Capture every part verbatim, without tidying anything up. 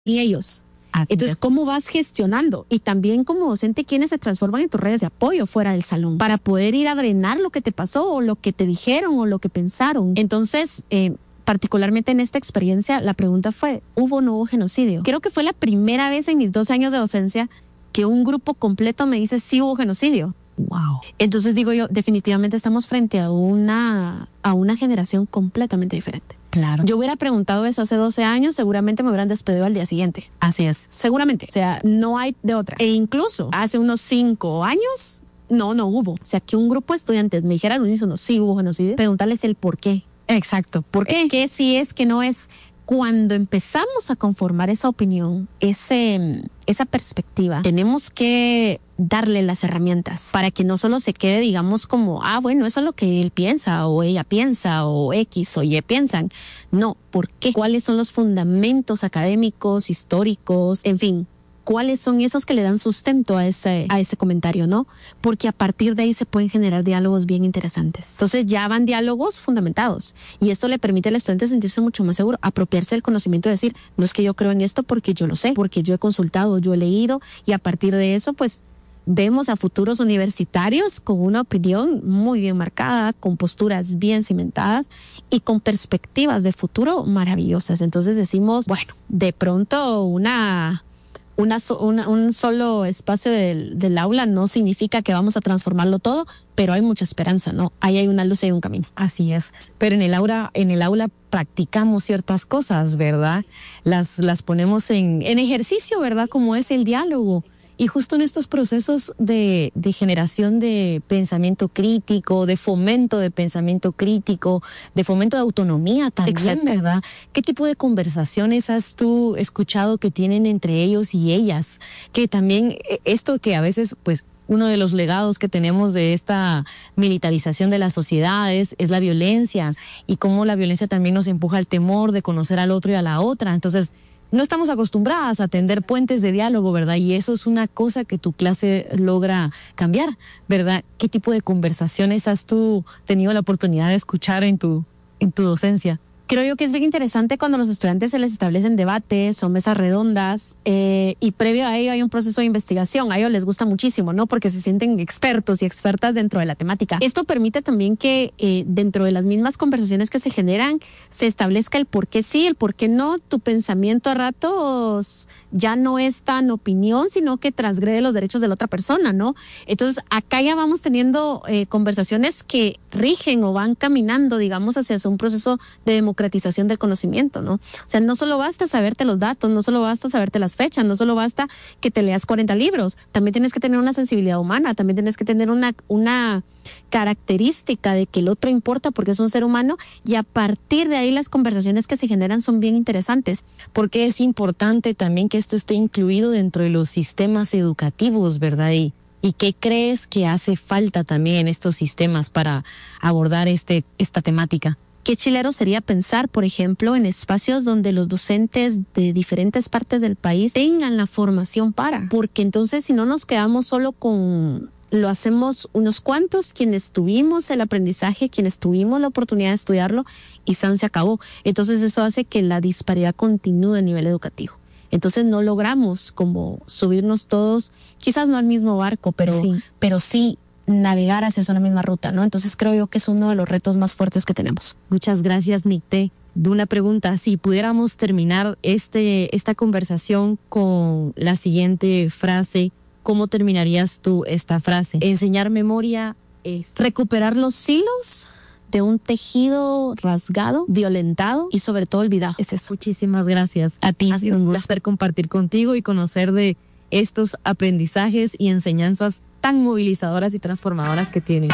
y ellos. Así Entonces, es. ¿cómo vas gestionando? Y también como docente, ¿quiénes se transforman en tus redes de apoyo fuera del salón? Para poder ir a drenar lo que te pasó o lo que te dijeron o lo que pensaron. Entonces, eh, particularmente en esta experiencia, la pregunta fue, ¿hubo o no hubo genocidio? Creo que fue la primera vez en mis doce años de docencia que un grupo completo me dice, sí hubo genocidio. Wow. Entonces digo yo, definitivamente estamos frente a una, a una generación completamente diferente. Claro. Yo hubiera preguntado eso hace doce años, seguramente me hubieran despedido al día siguiente. Así es. Seguramente. O sea, no hay de otra. E incluso hace unos cinco años, no, no hubo. O sea, que un grupo de estudiantes me dijera al unísono, sí hubo genocidio, preguntarles el por qué. Exacto. ¿Por qué? ¿Qué sí es, que no es? Cuando empezamos a conformar esa opinión, ese, esa perspectiva, tenemos que darle las herramientas para que no solo se quede, digamos, como, ah, bueno, eso es lo que él piensa o ella piensa o X o Y piensan. No, ¿por qué? ¿Cuáles son los fundamentos académicos, históricos, en fin? ¿Cuáles son esos que le dan sustento a ese, a ese comentario, no? Porque a partir de ahí se pueden generar diálogos bien interesantes. Entonces ya van diálogos fundamentados y esto le permite al estudiante sentirse mucho más seguro, apropiarse del conocimiento y decir, no es que yo creo en esto porque yo lo sé, porque yo he consultado, yo he leído y a partir de eso, pues, vemos a futuros universitarios con una opinión muy bien marcada, con posturas bien cimentadas y con perspectivas de futuro maravillosas. Entonces decimos, bueno, de pronto una... Una, una, un solo espacio del, del aula no significa que vamos a transformarlo todo, pero hay mucha esperanza, ¿no? Ahí hay una luz y hay un camino. Así es. Pero en el aula, en el aula practicamos ciertas cosas, ¿verdad? Las, las ponemos en, en ejercicio, ¿verdad? Como es el diálogo. Y justo en estos procesos de, de generación de pensamiento crítico, de fomento de pensamiento crítico, de fomento de autonomía también, Exacto. ¿verdad? ¿Qué tipo de conversaciones has tú escuchado que tienen entre ellos y ellas? Que también esto que a veces, pues, uno de los legados que tenemos de esta militarización de las sociedades es la violencia y cómo la violencia también nos empuja al temor de conocer al otro y a la otra. Entonces, no estamos acostumbradas a tender puentes de diálogo, ¿verdad? Y eso es una cosa que tu clase logra cambiar, ¿verdad? ¿Qué tipo de conversaciones has tú tenido la oportunidad de escuchar en tu, en tu docencia? Creo yo que es bien interesante cuando a los estudiantes se les establecen debates o mesas redondas eh, y previo a ello hay un proceso de investigación. A ellos les gusta muchísimo, ¿no? Porque se sienten expertos y expertas dentro de la temática. Esto permite también que eh, dentro de las mismas conversaciones que se generan se establezca el por qué sí, el por qué no. Tu pensamiento a ratos ya no es tan opinión, sino que transgrede los derechos de la otra persona, ¿no? Entonces acá ya vamos teniendo eh, conversaciones que rigen o van caminando, digamos, hacia un proceso de democratización del conocimiento, ¿no? O sea, no solo basta saberte los datos, no solo basta saberte las fechas, no solo basta que te leas cuarenta libros, también tienes que tener una sensibilidad humana, también tienes que tener una, una característica de que el otro importa porque es un ser humano y a partir de ahí las conversaciones que se generan son bien interesantes. Porque es importante también que esto esté incluido dentro de los sistemas educativos, ¿verdad? Y ¿Y qué crees que hace falta también en estos sistemas para abordar este, esta temática? Qué chilero sería pensar, por ejemplo, en espacios donde los docentes de diferentes partes del país tengan la formación para, porque entonces si no nos quedamos solo con, lo hacemos unos cuantos quienes tuvimos el aprendizaje, quienes tuvimos la oportunidad de estudiarlo y san se acabó. Entonces eso hace que la disparidad continúe a nivel educativo. Entonces no logramos como subirnos todos, quizás no al mismo barco, pero sí, pero sí navegar hacia una misma ruta, ¿no? Entonces creo yo que es uno de los retos más fuertes que tenemos. Muchas gracias, Nicté. De una pregunta, si pudiéramos terminar este, esta conversación con la siguiente frase, ¿cómo terminarías tú esta frase? Enseñar memoria es recuperar los hilos de un tejido rasgado, violentado y sobre todo olvidado. Es eso. Muchísimas gracias a ti. Ha sido un placer compartir contigo y conocer de estos aprendizajes y enseñanzas tan movilizadoras y transformadoras que tienes.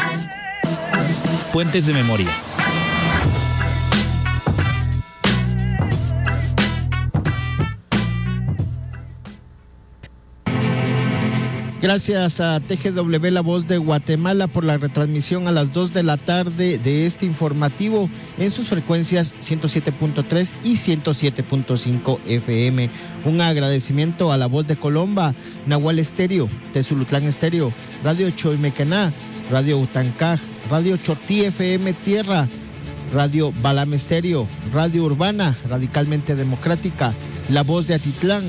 Puentes de memoria. Gracias a T G W La Voz de Guatemala por la retransmisión a las dos de la tarde de este informativo en sus frecuencias ciento siete punto tres y ciento siete punto cinco F M. Un agradecimiento a La Voz de Colomba, Nahual Estéreo, Tezulutlán Estéreo, Radio Choimecaná, Radio Utancaj, Radio Chotí F M Tierra, Radio Balam Estéreo, Radio Urbana, Radicalmente Democrática, La Voz de Atitlán